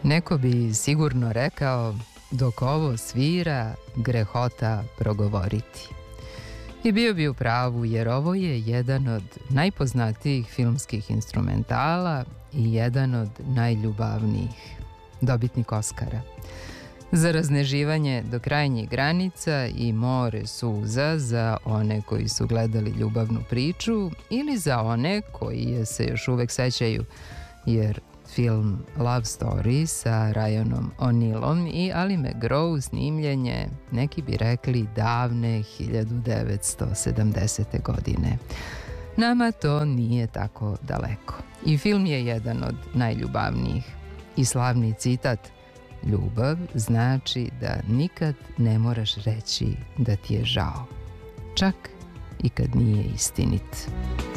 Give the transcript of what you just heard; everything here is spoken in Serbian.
Neko bi sigurno rekao, dok ovo svira, grehota progovoriti. I bio bi u pravu, jer ovo je jedan od najpoznatijih filmskih instrumentala i jedan od najljubavnijih, dobitnik Oskara. Za razneživanje do krajnjih granica i more suza za one koji su gledali ljubavnu priču ili za one koji je se još uvek sećaju, jer film Love Story sa Ryanom O'Neillom i Ali McGraw snimljen je, neki bi rekli, davne 1970. godine. Nama to nije tako daleko. I film je jedan od najljubavnijih. I slavni citat: ljubav znači da nikad ne moraš reći da ti je žao, čak i kad nije istinit.